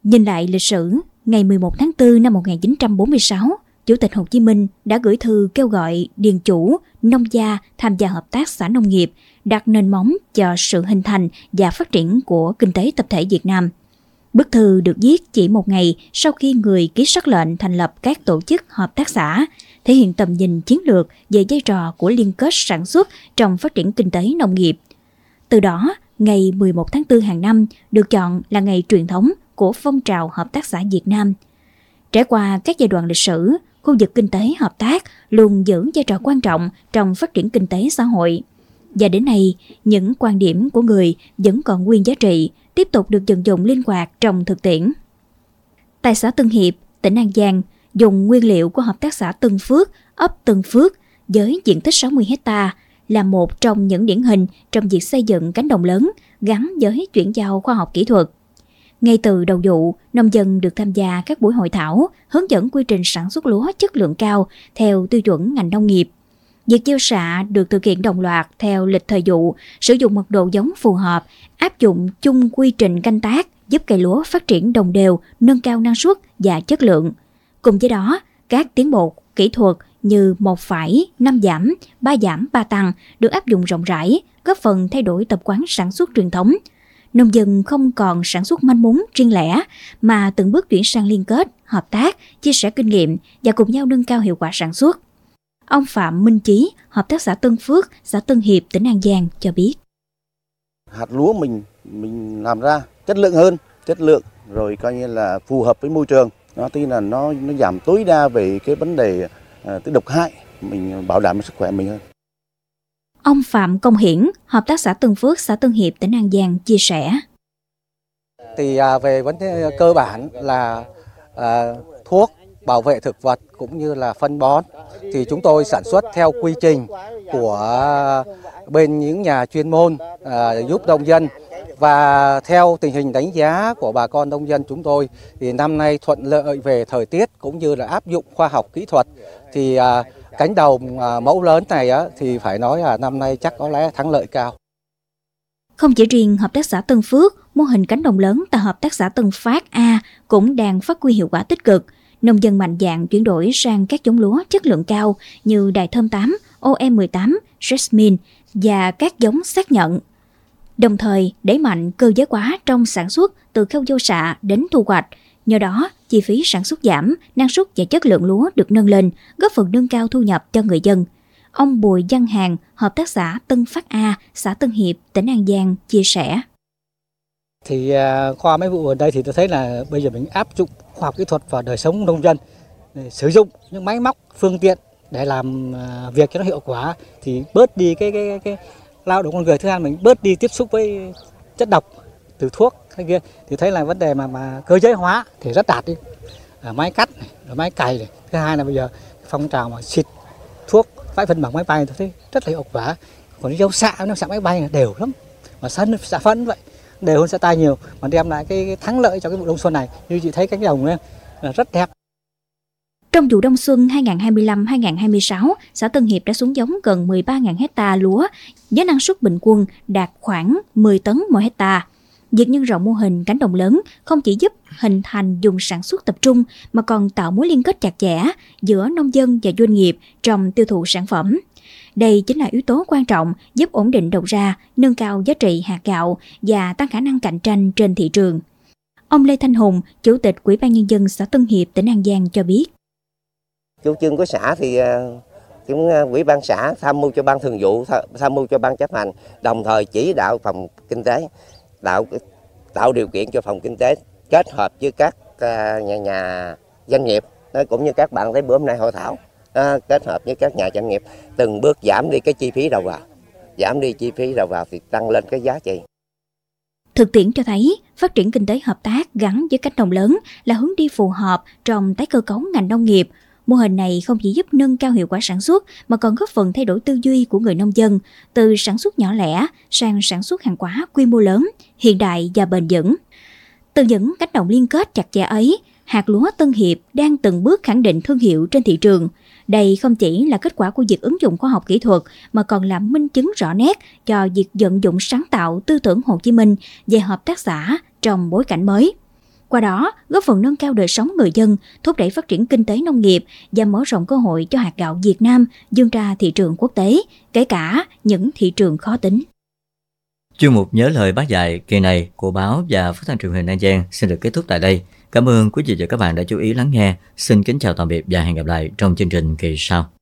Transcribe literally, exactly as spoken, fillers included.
Nhìn lại lịch sử, ngày mười một tháng tư năm một nghìn chín trăm bốn mươi sáu, Chủ tịch Hồ Chí Minh đã gửi thư kêu gọi điền chủ, nông gia tham gia hợp tác xã nông nghiệp, đặt nền móng cho sự hình thành và phát triển của kinh tế tập thể Việt Nam. Bức thư được viết chỉ một ngày sau khi người ký sắc lệnh thành lập các tổ chức hợp tác xã, thể hiện tầm nhìn chiến lược về vai trò của liên kết sản xuất trong phát triển kinh tế nông nghiệp. Từ đó, ngày mười một tháng tư hàng năm được chọn là ngày truyền thống của phong trào hợp tác xã Việt Nam. Trải qua các giai đoạn lịch sử, khu vực kinh tế hợp tác luôn giữ vai trò quan trọng trong phát triển kinh tế xã hội. Và đến nay, những quan điểm của người vẫn còn nguyên giá trị, tiếp tục được vận dụng linh hoạt trong thực tiễn. Tại xã Tân Hiệp, tỉnh An Giang, dùng nguyên liệu của hợp tác xã Tân Phước, ấp Tân Phước với diện tích sáu mươi héc ta là một trong những điển hình trong việc xây dựng cánh đồng lớn gắn với chuyển giao khoa học kỹ thuật. Ngay từ đầu vụ, nông dân được tham gia các buổi hội thảo, hướng dẫn quy trình sản xuất lúa chất lượng cao theo tiêu chuẩn ngành nông nghiệp. Việc gieo xạ được thực hiện đồng loạt theo lịch thời vụ, sử dụng mật độ giống phù hợp, áp dụng chung quy trình canh tác giúp cây lúa phát triển đồng đều, nâng cao năng suất và chất lượng. Cùng với đó, các tiến bộ kỹ thuật như một phẩy năm giảm, ba giảm, ba tăng được áp dụng rộng rãi, góp phần thay đổi tập quán sản xuất truyền thống. Nông dân không còn sản xuất manh mún riêng lẻ mà từng bước chuyển sang liên kết, hợp tác, chia sẻ kinh nghiệm và cùng nhau nâng cao hiệu quả sản xuất. Ông Phạm Minh Chí, hợp tác xã Tân Phước, xã Tân Hiệp, tỉnh An Giang cho biết. Hạt lúa mình mình làm ra chất lượng hơn, chất lượng rồi coi như là phù hợp với môi trường. Nó tuy là nó nó giảm tối đa về cái vấn đề uh, cái độc hại, mình bảo đảm sức khỏe mình hơn. Ông Phạm Công Hiển, hợp tác xã Tân Phước, xã Tân Hiệp, tỉnh An Giang chia sẻ. Thì à, về vấn đề cơ bản là à, thuốc bảo vệ thực vật cũng như là phân bón thì chúng tôi sản xuất theo quy trình của bên những nhà chuyên môn à, giúp nông dân, và theo tình hình đánh giá của bà con nông dân chúng tôi thì năm nay thuận lợi về thời tiết cũng như là áp dụng khoa học kỹ thuật thì à, cánh đồng à, mẫu lớn này á, thì phải nói là năm nay chắc có lẽ thắng lợi cao. Không chỉ riêng hợp tác xã Tân Phước, mô hình cánh đồng lớn tại hợp tác xã Tân Phát A cũng đang phát huy hiệu quả tích cực. Nông dân mạnh dạn chuyển đổi sang các giống lúa chất lượng cao như Đài Thơm tám, O M mười tám, Jasmine và các giống xác nhận. Đồng thời đẩy mạnh cơ giới hóa trong sản xuất từ khâu gieo xạ đến thu hoạch. Nhờ đó, chi phí sản xuất giảm, năng suất và chất lượng lúa được nâng lên, góp phần nâng cao thu nhập cho người dân. Ông Bùi Văn Hàng, hợp tác xã Tân Phát A, xã Tân Hiệp, tỉnh An Giang chia sẻ. Thì qua mấy vụ ở đây thì tôi thấy là bây giờ mình áp dụng khoa học kỹ thuật vào đời sống nông dân, để sử dụng những máy móc, phương tiện để làm việc cho nó hiệu quả thì bớt đi cái cái cái, cái lao động con người. Thứ hai mình bớt đi tiếp xúc với chất độc từ thuốc hay kia, thì thấy là vấn đề mà mà cơ giới hóa thì rất đạt đi. À, máy cắt này, rồi máy cày này. Thứ hai là bây giờ phong trào mà xịt thuốc vãi phân bằng máy bay tôi thấy rất là hiệu quả. Còn gieo xạ nó xạ máy bay đều lắm, mà sân xạ phân vậy đều hơn xạ tay nhiều, mà đem lại cái, cái thắng lợi cho cái vụ đông xuân này. Như chị thấy cánh đồng này là rất đẹp. Trong vụ đông xuân hai nghìn không trăm hai mươi lăm hai nghìn không trăm hai mươi sáu, xã Tân Hiệp đã xuống giống gần mười ba nghìn héc ta lúa với năng suất bình quân đạt khoảng mười tấn mỗi héc ta. Việc nhân rộng mô hình cánh đồng lớn không chỉ giúp hình thành vùng sản xuất tập trung mà còn tạo mối liên kết chặt chẽ giữa nông dân và doanh nghiệp trong tiêu thụ sản phẩm. Đây chính là yếu tố quan trọng giúp ổn định đầu ra, nâng cao giá trị hạt gạo và tăng khả năng cạnh tranh trên thị trường. Ông Lê Thanh Hùng, Chủ tịch Ủy ban Nhân dân xã Tân Hiệp, tỉnh An Giang cho biết. Chủ trương của xã thì cũng Ủy ban xã tham mưu cho ban thường vụ, tham mưu cho ban chấp hành, đồng thời chỉ đạo phòng kinh tế tạo tạo điều kiện cho phòng kinh tế kết hợp với các nhà, nhà doanh nghiệp, cũng như các bạn thấy bữa hôm nay hội thảo, kết hợp với các nhà doanh nghiệp từng bước giảm đi cái chi phí đầu vào, giảm đi chi phí đầu vào thì tăng lên cái giá trị. Thực tiễn cho thấy, phát triển kinh tế hợp tác gắn với cánh đồng lớn là hướng đi phù hợp trong tái cơ cấu ngành nông nghiệp. Mô hình này không chỉ giúp nâng cao hiệu quả sản xuất mà còn góp phần thay đổi tư duy của người nông dân từ sản xuất nhỏ lẻ sang sản xuất hàng hóa quy mô lớn, hiện đại và bền vững. Từ những cánh đồng liên kết chặt chẽ ấy, hạt lúa Tân Hiệp đang từng bước khẳng định thương hiệu trên thị trường. Đây không chỉ là kết quả của việc ứng dụng khoa học kỹ thuật mà còn là minh chứng rõ nét cho việc vận dụng sáng tạo tư tưởng Hồ Chí Minh về hợp tác xã trong bối cảnh mới. Qua đó, góp phần nâng cao đời sống người dân, thúc đẩy phát triển kinh tế nông nghiệp và mở rộng cơ hội cho hạt gạo Việt Nam vươn ra thị trường quốc tế, kể cả những thị trường khó tính. Chuyên mục Nhớ lời Bác dạy kỳ này của báo và phát thanh truyền hình An Giang xin được kết thúc tại đây. Cảm ơn quý vị và các bạn đã chú ý lắng nghe. Xin kính chào tạm biệt và hẹn gặp lại trong chương trình kỳ sau.